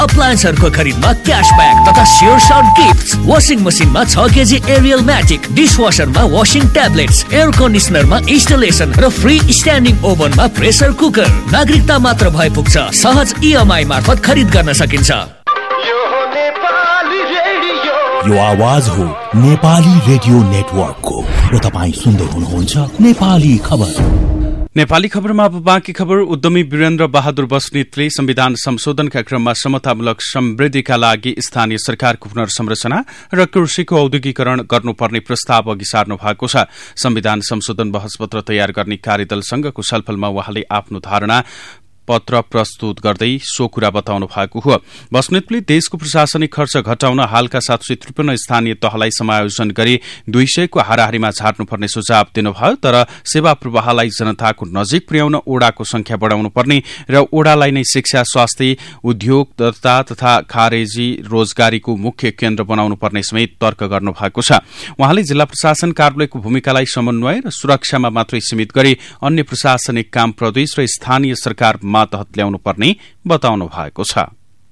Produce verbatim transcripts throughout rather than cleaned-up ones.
अप्लायन्सहरूको खरिदमा क्यासब्याक तथा sure short gift. Washing मसिनमा छ KG Ariel magic, डिसवासरमा washing tablets, air कन्डिसनरमा installation र फ्री स्ट्यान्डिङ ओभनमा प्रेसर कुकर। नागरिकता मात्र भए पुग्छ। सहज इएमआई मार्फत खरिद गर्न सकिन्छ। यो आवाज हो नेपाली रेडियो नेटवर्कको र तपाईँ सुन्दै हुनुहुन्छ नेपाली खबर। नेपाली खबरमा अब बाँकी खबर। उद्यमी वीरेन्द्र बहादुर बस्नेतले संविधान संशोधनका क्रममा समतामूलक समृद्धिका लागि स्थानीय सरकारको पुनर्संरचना र कृषिको औद्योगिकरण गर्नुपर्ने प्रस्ताव अघि सार्नु भएको छ। संविधान संशोधन बहसपत्र तयार गर्ने कार्यदलसँगको छलफलमा उहाँले आफ्नो धारणा पत्र प्रस्तुत गर्दै सो कुरा बताउनु भएको हो। बस्नेतले देशको प्रशासनिक खर्च घटाउन हालका सात सय त्रिपन्न स्थानीय तहलाई समायोजन गरी दुई सयको हाराहारीमा झार्नुपर्ने सुझाव दिनुभयो। तर सेवा प्रवाहलाई जनताको नजिक पुर्याउन ओडाको संख्या बढ़ाउनु पर्ने र ओडालाई नै शिक्षा, स्वास्थ्य, उद्योगदर्ता तथा खारेजी रोजगारीको मुख्य केन्द्र बनाउनु पर्ने समेत तर्क गर्नु भएको छ। उहाँले जिल्ला प्रशासन कार्यालयको भूमिकालाई समन्वय र सुरक्षामा मात्रै सीमित गरी अन्य प्रशासनिक काम प्रदेश र स्थानीय सरकार तहत ल्याउनु पर्ने बताउनु भएको छ।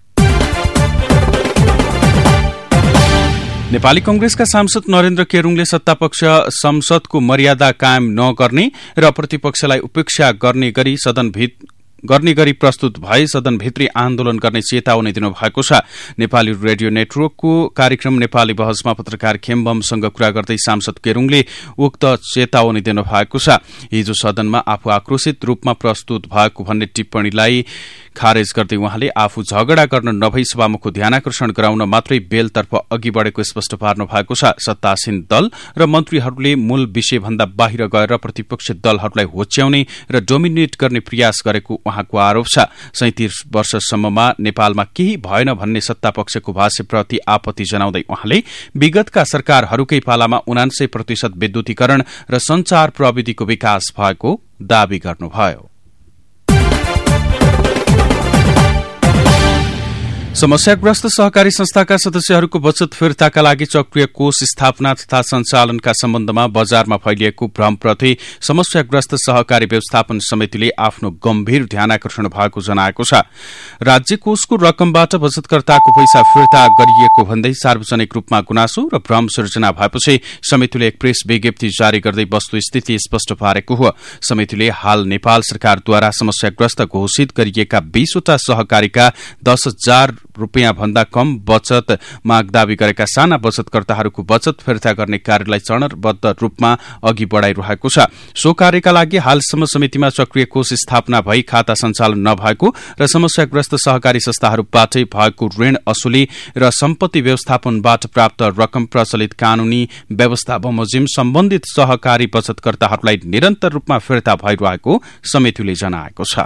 नेपाली कंग्रेसका सांसद नरेन्द्र केरूङले सत्तापक्ष संसदको मर्यादा कायम नगर्ने र प्रतिपक्षलाई उपेक्षा गर्ने गरी सदन गर्ने गरी प्रस्तुत भए सदनभित्री आन्दोलन गर्ने चेतावनी दिनुभएको छ। नेपाली रेडियो नेटवर्कको कार्यक्रम नेपाली बहसमा पत्रकार खेमबमसँग कुरा गर्दै सांसद केरूङले उक्त चेतावनी दिनुभएको छ। हिजो सदनमा आफू आक्रोशित रूपमा प्रस्तुत भएको भन्ने टिप्पणीलाई खारेज गर्दै उहाँले आफू झगडा गर्न नभई सभामुखको ध्यानाकर्षण गराउन मात्रै बेलतर्फ अघि बढ़ेको स्पष्ट पार्नु भएको छ। सत्तासीन दल र मन्त्रीहरूले मूल विषयभन्दा बाहिर गएर प्रतिपक्षी दलहरूलाई होच्याउने र डोमिनेट गर्ने प्रयास गरेको उहाँको आरोप छ। सैंतीस वर्षसम्ममा नेपालमा केही भएन भन्ने सत्तापक्षको भाष्यप्रति आपत्ति जनाउँदै उहाँले विगतका सरकारहरूकै पालामा उनान्सय प्रतिशत विद्युतीकरण र संचार प्रविधिको विकास भएको दावी गर्नुभयो। समस्याग्रस्त सहकारी संस्थाका सदस्यहरूको बचत फिर्ताका लागि चक्रिय कोष स्थापना तथा सञ्चालनका सम्बन्धमा बजारमा फैलिएको भ्रमप्रति समस्याग्रस्त सहकारी व्यवस्थापन समितिले आफ्नो गम्भीर ध्यानाकर्षण भएको जनाएको छ। राज्य कोषको रकमबाट बचतकर्ताको पैसा फिर्ता गरिएको भन्दै सार्वजनिक रूपमा गुनासो र भ्रम सृजना भएपछि समितिले एक प्रेस विज्ञप्ति जारी गर्दै वस्तुस्थिति स्पष्ट पारेको हो। समितिले हाल नेपाल सरकारद्वारा समस्याग्रस्त घोषित गरिएका बीसवटा सहकारीका दस हजार रूपियाँ भन्दा कम बचत माग दावी गरेका साना बचतकर्ताहरूको बचत फिर्ता गर्ने कार्यलाई चरणबद्ध रूपमा अघि बढ़ाइरहेको छ। सो कार्यका लागि हालसम्म समितिमा चक्रिय कोष स्थापना भई खाता सञ्चालन नभएको र समस्याग्रस्त सहकारी संस्थाहरूबाटै भएको ऋण असुली र सम्पत्ति व्यवस्थापनबाट प्राप्त रकम प्रचलित कानूनी व्यवस्था बमोजिम सम्बन्धित सहकारी बचतकर्ताहरूलाई निरन्तर रूपमा फिर्ता भइरहेको समितिले जनाएको छ।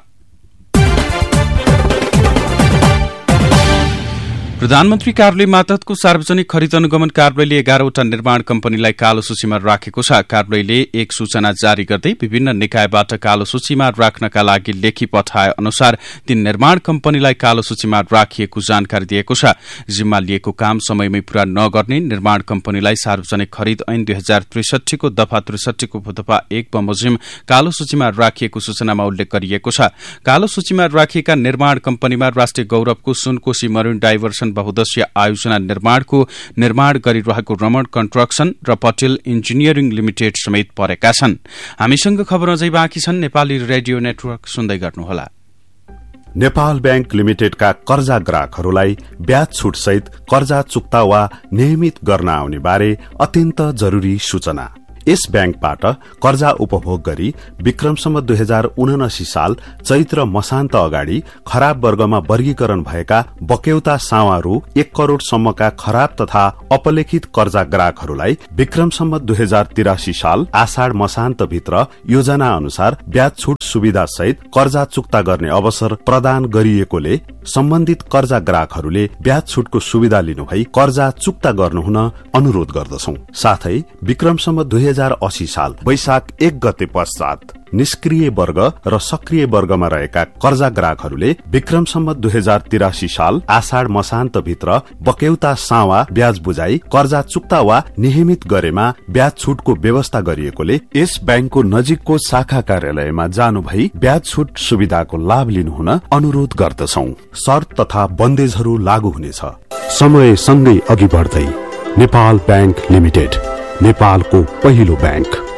प्रधानमन्त्री कार्यालय मातहतको सार्वजनिक खरिद अनुगमन कार्यालयले एघारवटा निर्माण कम्पनीलाई कालो सूचीमा राखेको छ। कार्यालयले एक सूचना जारी गर्दै विभिन्न निकायबाट कालो सूचीमा राख्नका लागि लेखी पठाए अनुसार ती निर्माण कम्पनीलाई कालो सूचीमा राखिएको जानकारी दिएको छ। जिम्मा लिएको काम समयमै पूरा नगर्ने निर्माण कम्पनीलाई सार्वजनिक खरिद ऐन दुई हजार त्रिसठीको दफा त्रिसठीको दफा एक बमोजिम कालो सूचीमा राखिएको सूचनामा उल्लेख गरिएको छ। कालो सूचीमा राखिएका निर्माण कम्पनीमा राष्ट्रिय गौरवको सुनकोशी मरिन डाइभर्सन बहुद्देश्य आयोजना निर्माणको निर्माण गरिरहेको रमण कन्स्ट्रक्सन र पटेल इन्जिनियरिङ लिमिटेड समेत परेका छन्। हामीसँग खबर अझै बाँकी छन्। नेपाली रेडियो नेटवर्क सुन्दै गर्नुहोला। नेपाल बैंक लिमिटेडका कर्जा ग्राहकहरूलाई ब्याज छुट सहित कर्जा चुक्ता वा नियमित गर्न आउने बारे अत्यन्त जरूरी सूचना। यस बैंकबाट कर्जा उपभोग गरी विक्रमसम्म दुई हजार उनासी साल चैत्र मसान्त अगाडि खराब वर्गमा वर्गीकरण भएका बक्यौता सावा रु एक करोड़ सम्मका खराब तथा अपलेखित कर्जा ग्राहकहरूलाई विक्रमसम्म दुई हजार तिरासी साल आषाढ़ मसान्त भित्र योजना अनुसार ब्याज छुट सुविधा सहित कर्जा चुक्ता गर्ने अवसर प्रदान गरिएकोले सम्बन्धित कर्जा ग्राहकहरूले ब्याज छुटको सुविधा लिनुभई कर्जा चुक्ता गर्नुहुन अनुरोध गर्दछौं। साथै विक्रमसम्म दुई हजार अस्सी साल वैशाख एक गते पश्चात निष्क्रिय वर्ग र सक्रिय वर्गमा रहेका कर्जा ग्राहकहरूले विक्रम सम्मत दुई हजार तिरासी साल आषाढ़ मसान्त भित्र बक्यौता सावा ब्याज बुझाई कर्जा चुक्ता वा नियमित गरेमा ब्याज छुटको व्यवस्था गरिएकोले यस ब्याङ्कको नजिकको शाखा कार्यालयमा जानु भई ब्याज छुट सुविधाको लाभ लिनुहुन अनुरोध गर्दछौ। शर्त तथा बन्देजहरू लागू हुनेछ। समय सँगै अघि बढ्दै नेपाल ब्याङ्क लिमिटेड, नेपालको पहिलो ब्याङ्क।